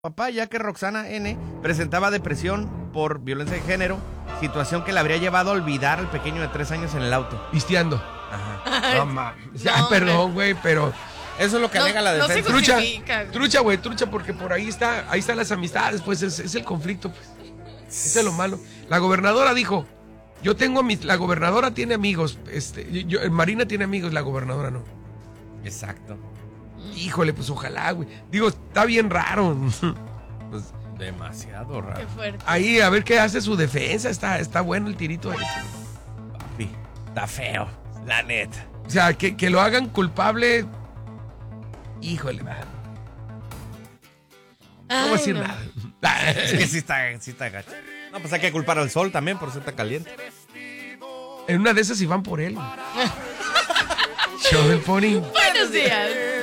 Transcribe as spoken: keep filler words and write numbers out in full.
papá, ya que Roxana N. presentaba depresión por violencia de género, situación que le habría llevado a olvidar al pequeño de tres años en el auto. Pisteando. Ajá. No mames. Ya, no, perdón, güey, pero... Eso es lo que no, alega la no defensa. se Trucha, justifica. trucha, güey, trucha, porque por ahí está, ahí están las amistades, pues es, es el conflicto, pues. Eso es lo malo. La gobernadora dijo, yo tengo mis, la gobernadora tiene amigos, este, yo, Marina tiene amigos, la gobernadora no. Exacto. Híjole, pues ojalá, güey. Digo, está bien raro. Pues, demasiado raro. Qué fuerte. ahí, a ver qué hace su defensa. Está, está bueno el tirito ese. Papi, está feo, la neta. O sea, que, que lo hagan culpable. Híjole, man. No voy a decir no. nada. Es que sí está, sí está gacho. No, pues hay que culpar al sol también por ser tan caliente. En una de esas, si van por él. Show del Pony. Buenos días.